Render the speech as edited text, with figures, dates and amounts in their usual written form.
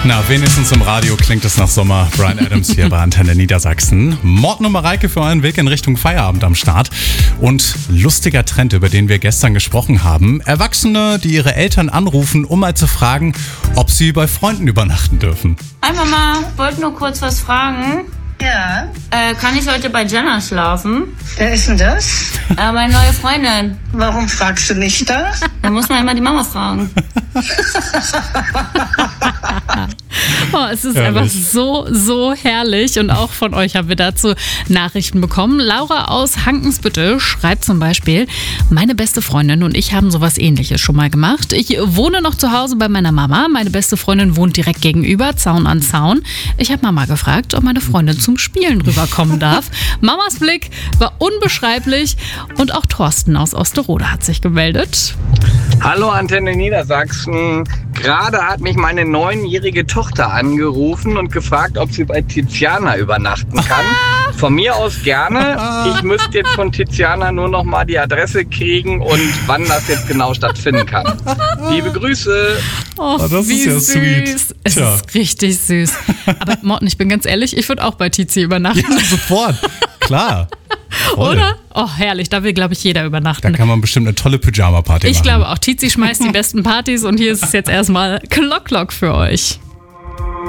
Na, wenigstens im Radio klingt es nach Sommer. Bryan Adams hier bei Antenne Niedersachsen. Morten und Mareike für euren Weg in Richtung Feierabend am Start. Und lustiger Trend, über den wir gestern gesprochen haben. Erwachsene, die ihre Eltern anrufen, um mal zu fragen, ob sie bei Freunden übernachten dürfen. Hi Mama, wollte nur kurz was fragen. Ja, Kann ich heute bei Jenna schlafen? wer ist denn das? Meine neue Freundin. Warum fragst du nicht das? Da muss man immer die Mama fragen. Oh, es ist Herrlich. einfach so herrlich und auch von euch haben wir dazu Nachrichten bekommen. Laura aus Hankensbüttel schreibt zum Beispiel, meine beste Freundin und ich haben sowas Ähnliches schon mal gemacht. Ich wohne noch zu Hause bei meiner Mama. Meine beste Freundin wohnt direkt gegenüber, Zaun an Zaun. Ich habe Mama gefragt, ob meine Freundin zum Spielen rüberkommen darf. Mamas Blick war unbeschreiblich und auch Thorsten aus Osterode hat sich gemeldet. Hallo Antenne Niedersachsen. Gerade hat mich meine 9-jährige Tochter angerufen und gefragt, ob sie bei Tiziana übernachten kann. Von mir aus gerne. Ich müsste jetzt von Tiziana nur noch mal die Adresse kriegen und wann das jetzt genau stattfinden kann. Liebe Grüße. Oh, das wie ist ja süß. sweet. Es Tja. ist richtig süß. Aber Morten, ich bin ganz ehrlich, ich würde auch bei Tizi übernachten. Ja, sofort. Klar. Voll. Oder? Oh, herrlich, da will, glaube ich, jeder Da übernachten. kann man bestimmt eine tolle Pyjama-Party machen. Ich glaube auch, Tizi schmeißt die besten Partys und hier ist es jetzt erstmal Klock für euch.